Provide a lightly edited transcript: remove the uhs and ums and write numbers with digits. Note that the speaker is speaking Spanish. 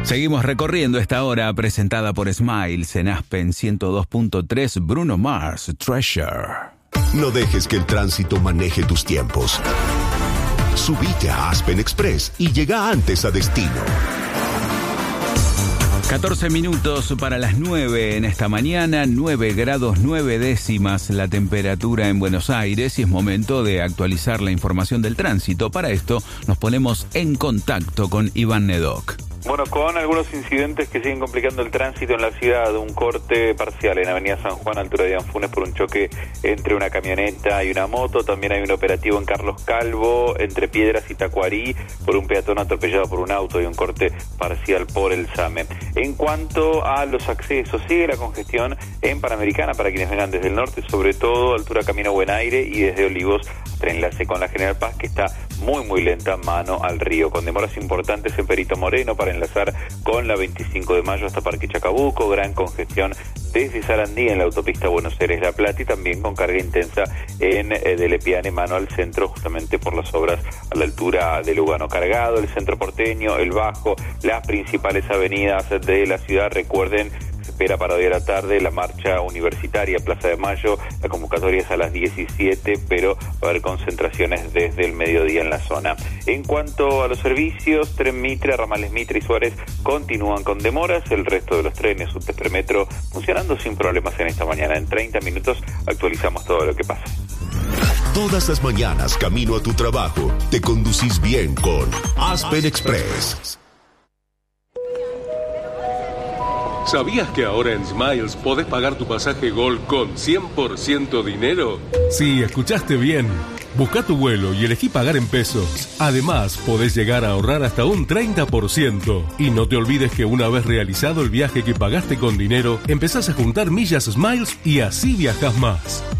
Seguimos recorriendo esta hora presentada por Smiles en Aspen 102.3, Bruno Mars, Treasure. No dejes que el tránsito maneje tus tiempos. Subite a Aspen Express y llega antes a destino. 14 minutos para las 9 en esta mañana, 9 grados 9 décimas la temperatura en Buenos Aires y es momento de actualizar la información del tránsito. Para esto nos ponemos en contacto con Iván Nedoc. Bueno, con algunos incidentes que siguen complicando el tránsito en la ciudad, un corte parcial en Avenida San Juan, altura de Anfunes, por un choque entre una camioneta y una moto. También hay un operativo en Carlos Calvo, entre Piedras y Tacuarí, por un peatón atropellado por un auto y un corte parcial por el SAME. En cuanto a los accesos, sigue la congestión en Panamericana para quienes vengan desde el norte, sobre todo altura Camino Buen Aire y desde Olivos, enlace con la General Paz, que está muy lenta mano al río, con demoras importantes en Perito Moreno para enlazar con la 25 de mayo hasta Parque Chacabuco, gran congestión desde Sarandí en la autopista Buenos Aires-La Plata y también con carga intensa en de Lepiane mano al centro, justamente por las obras a la altura de Lugano. Cargado el centro porteño, el Bajo, las principales avenidas de la ciudad. Recuerden, espera para hoy a la tarde la marcha universitaria Plaza de Mayo. La convocatoria es a las 17, pero va a haber concentraciones desde el mediodía en la zona. En cuanto a los servicios, Tren Mitre, ramales Mitre y Suárez continúan con demoras. El resto de los trenes, subtes, premetro, funcionando sin problemas en esta mañana. En 30 minutos actualizamos todo lo que pasa. Todas las mañanas, camino a tu trabajo, te conducís bien con Aspen Express. ¿Sabías que ahora en Smiles podés pagar tu pasaje Gol con 100% dinero? Sí, escuchaste bien. Busca tu vuelo y elegí pagar en pesos. Además, podés llegar a ahorrar hasta un 30%. Y no te olvides que una vez realizado el viaje que pagaste con dinero, empezás a juntar millas Smiles y así viajás más.